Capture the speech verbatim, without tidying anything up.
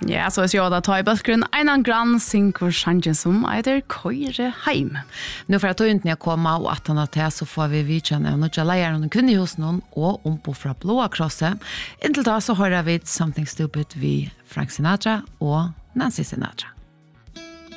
Ja, så är jag att ta i bakgrund en grann synkur sanjen som heter Køyre heim. Nu för att då inte jag komma och att han att så får vi vidkänna och några lejare och kunde hos någon och om på fra blåa krosse. Intill då så har vi Something Stupid vi Frank Sinatra och Nancy Sinatra.